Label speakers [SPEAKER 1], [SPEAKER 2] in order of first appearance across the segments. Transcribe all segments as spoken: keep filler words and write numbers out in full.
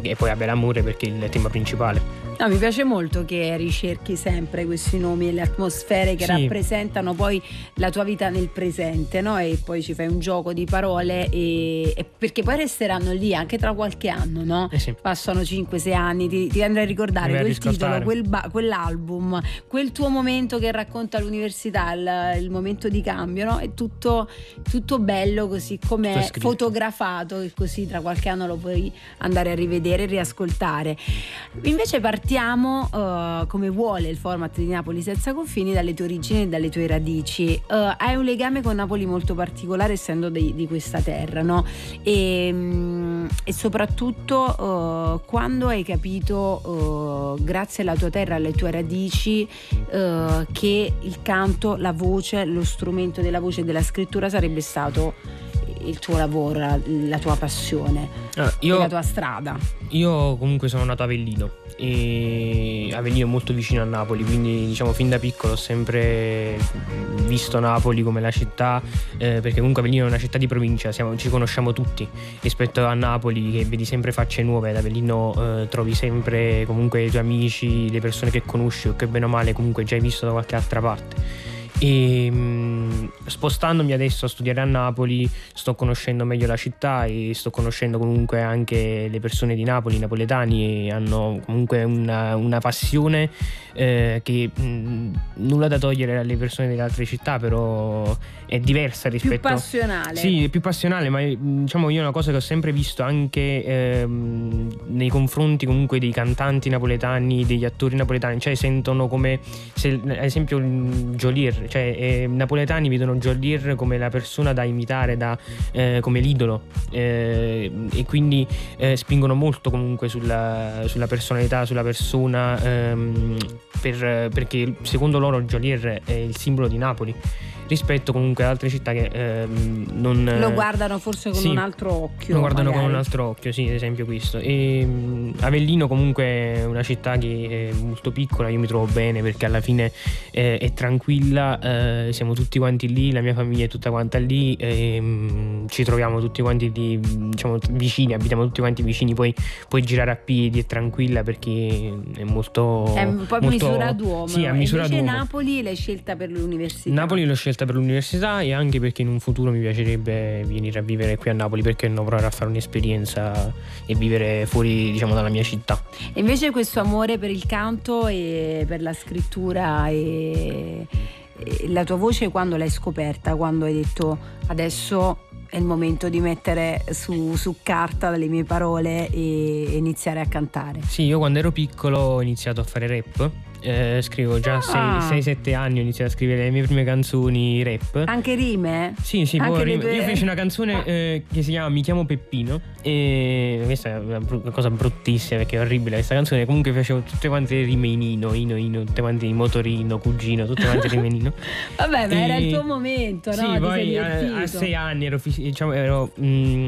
[SPEAKER 1] e poi vabbè l'amore perché è il tema principale.
[SPEAKER 2] No, mi piace molto che ricerchi sempre questi nomi e le atmosfere che sì. rappresentano poi la tua vita nel presente, no? E poi ci fai un gioco di parole e, e perché poi resteranno lì anche tra qualche anno, no?
[SPEAKER 1] Eh sì.
[SPEAKER 2] Passano cinque sei anni, ti, ti andrai a ricordare quel titolo, quel ba- quell'album, quel tuo momento che racconta l'università, il, il momento di cambio, no? È tutto, tutto bello così come fotografato, e così tra qualche anno lo puoi andare a rivedere e riascoltare. Invece partiamo Partiamo uh, come vuole il format di Napoli senza confini dalle tue origini e dalle tue radici. Uh, hai un legame con Napoli molto particolare essendo di, di questa terra, no? E, um, e soprattutto uh, quando hai capito uh, grazie alla tua terra, alle tue radici uh, che il canto, la voce, lo strumento della voce e della scrittura sarebbe stato il tuo lavoro, la, la tua passione,
[SPEAKER 1] ah, io,
[SPEAKER 2] la tua strada.
[SPEAKER 1] Io comunque sono nato a Avellino e Avellino è molto vicino a Napoli, quindi diciamo fin da piccolo ho sempre visto Napoli come la città, eh, perché comunque Avellino è una città di provincia, siamo, ci conosciamo tutti rispetto a Napoli che vedi sempre facce nuove. Ad Avellino eh, trovi sempre comunque i tuoi amici, le persone che conosci o che bene o male comunque già hai visto da qualche altra parte. E mh, spostandomi adesso a studiare a Napoli sto conoscendo meglio la città e sto conoscendo comunque anche le persone di Napoli, i napoletani, e hanno comunque una, una passione eh, che mh, nulla da togliere alle persone delle altre città, però è diversa rispetto...
[SPEAKER 2] Più passionale.
[SPEAKER 1] Sì, è più passionale, ma diciamo io una cosa che ho sempre visto anche ehm, nei confronti comunque dei cantanti napoletani, degli attori napoletani, cioè sentono come se ad esempio Geolier, cioè eh, napoletani vedono Geolier come la persona da imitare, da, eh, come l'idolo, eh, e quindi eh, spingono molto comunque sulla, sulla personalità, sulla persona, ehm, per, perché secondo loro Geolier è il simbolo di Napoli rispetto comunque ad altre città che ehm, non
[SPEAKER 2] lo guardano forse con
[SPEAKER 1] sì,
[SPEAKER 2] un altro occhio,
[SPEAKER 1] lo guardano
[SPEAKER 2] magari.
[SPEAKER 1] con un altro occhio, sì, ad esempio questo. E mh, Avellino comunque è una città che è molto piccola, io mi trovo bene perché alla fine eh, è tranquilla, eh, siamo tutti quanti lì, la mia famiglia è tutta quanta lì, e, mh, ci troviamo tutti quanti lì, diciamo vicini, abitiamo tutti quanti vicini, poi puoi girare a piedi, è tranquilla perché è molto
[SPEAKER 2] è un po'
[SPEAKER 1] molto,
[SPEAKER 2] misura d'uomo.
[SPEAKER 1] sì, a misura
[SPEAKER 2] invece
[SPEAKER 1] d'uomo.
[SPEAKER 2] Napoli l'hai scelta per l'università.
[SPEAKER 1] Napoli l'ho scelta per l'università e anche perché in un futuro mi piacerebbe venire a vivere qui a Napoli, perché no, provare a fare un'esperienza e vivere fuori, diciamo, dalla mia città.
[SPEAKER 2] E invece questo amore per il canto e per la scrittura e, e la tua voce, quando l'hai scoperta? Quando hai detto adesso è il momento di mettere su, su carta le mie parole e iniziare a cantare?
[SPEAKER 1] Sì, io quando ero piccolo ho iniziato a fare rap. Eh, scrivo già
[SPEAKER 2] Ah.
[SPEAKER 1] sei sette anni, ho iniziato a scrivere le mie prime canzoni rap.
[SPEAKER 2] Anche rime?
[SPEAKER 1] Sì, sì,
[SPEAKER 2] Anche
[SPEAKER 1] poi
[SPEAKER 2] le
[SPEAKER 1] rime.
[SPEAKER 2] tue-
[SPEAKER 1] Io feci una canzone eh, che si chiama Mi chiamo Peppino, e questa è una, bru- una cosa bruttissima perché è orribile questa canzone. Comunque facevo tutte quante le rime in Ino, Ino, Ino, tutte quante in motorino, cugino, tutte quante rime in Ino.
[SPEAKER 2] Vabbè, ma
[SPEAKER 1] E-
[SPEAKER 2] era il tuo momento, no?
[SPEAKER 1] Sì,
[SPEAKER 2] Ti sei
[SPEAKER 1] poi a,
[SPEAKER 2] divertito.
[SPEAKER 1] a sei anni ero, fis- diciamo, ero mh,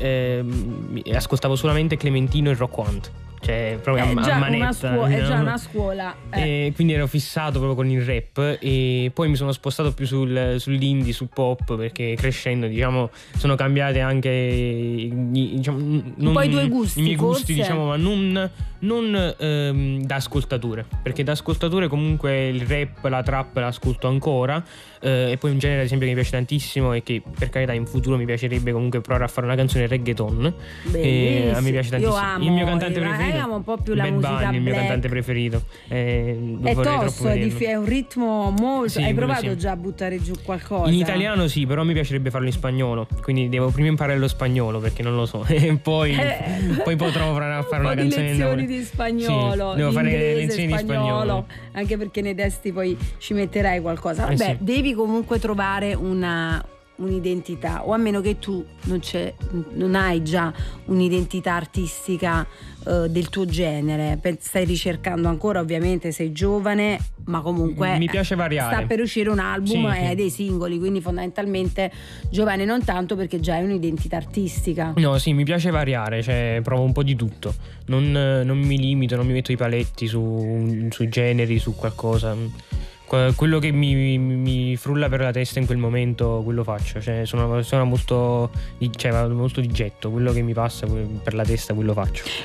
[SPEAKER 1] ehm, ascoltavo solamente Clementino e Rockwant. Cioè proprio
[SPEAKER 2] È
[SPEAKER 1] a,
[SPEAKER 2] già
[SPEAKER 1] a
[SPEAKER 2] una
[SPEAKER 1] manetta,
[SPEAKER 2] scuola, è già
[SPEAKER 1] no?
[SPEAKER 2] una scuola. eh.
[SPEAKER 1] E quindi ero fissato proprio con il rap e poi mi sono spostato più sul, sull'indie, sul pop, perché crescendo, diciamo, sono cambiate anche i- diciamo, non,
[SPEAKER 2] po' i tuoi gusti,
[SPEAKER 1] i miei
[SPEAKER 2] forse?
[SPEAKER 1] gusti, diciamo, ma non, non ehm, da ascoltatore, perché da ascoltatore comunque il rap, la trap l'ascolto ancora, eh, e poi un genere ad esempio che mi piace tantissimo e che per carità in futuro mi piacerebbe comunque provare a fare una canzone reggaeton. E a me piace tantissimo.
[SPEAKER 2] Io amo,
[SPEAKER 1] il mio cantante
[SPEAKER 2] eh,
[SPEAKER 1] preferito
[SPEAKER 2] amo un po' più la
[SPEAKER 1] Bad
[SPEAKER 2] musica
[SPEAKER 1] Bunny, il mio
[SPEAKER 2] black.
[SPEAKER 1] cantante preferito. Eh,
[SPEAKER 2] È
[SPEAKER 1] vorrei
[SPEAKER 2] tosto,
[SPEAKER 1] troppo
[SPEAKER 2] è,
[SPEAKER 1] vederlo.
[SPEAKER 2] dif- è un ritmo molto.
[SPEAKER 1] Sì,
[SPEAKER 2] Hai
[SPEAKER 1] quello
[SPEAKER 2] provato
[SPEAKER 1] sì.
[SPEAKER 2] già a buttare giù qualcosa?
[SPEAKER 1] In italiano sì, però mi piacerebbe farlo in spagnolo, quindi devo prima imparare lo spagnolo perché non lo so e poi,
[SPEAKER 2] Eh.
[SPEAKER 1] poi potrò provare a fare
[SPEAKER 2] un po'
[SPEAKER 1] una
[SPEAKER 2] di
[SPEAKER 1] canzone in
[SPEAKER 2] lezioni
[SPEAKER 1] napoletano.
[SPEAKER 2] di spagnolo,
[SPEAKER 1] Sì, devo
[SPEAKER 2] di
[SPEAKER 1] fare
[SPEAKER 2] inglese,
[SPEAKER 1] lezioni di spagnolo.
[SPEAKER 2] anche perché nei testi poi ci metterai qualcosa.
[SPEAKER 1] Eh
[SPEAKER 2] Vabbè,
[SPEAKER 1] sì.
[SPEAKER 2] devi comunque trovare una un'identità, o a meno che tu non, c'è, non hai già un'identità artistica eh, del tuo genere. Pe- stai ricercando ancora, ovviamente sei giovane, ma comunque
[SPEAKER 1] Mi piace variare.
[SPEAKER 2] sta per uscire un album
[SPEAKER 1] Sì,
[SPEAKER 2] e
[SPEAKER 1] sì.
[SPEAKER 2] hai dei singoli, quindi fondamentalmente giovane non tanto, perché già hai un'identità artistica.
[SPEAKER 1] No, sì, mi piace variare, cioè provo un po' di tutto. Non, non mi limito, non mi metto i paletti su, sui generi, su qualcosa. Que- Quello che mi, mi- mi frulla per la testa in quel momento, quello faccio. Cioè, sono una persona molto di, cioè, molto di getto, quello che mi passa per la testa, quello faccio.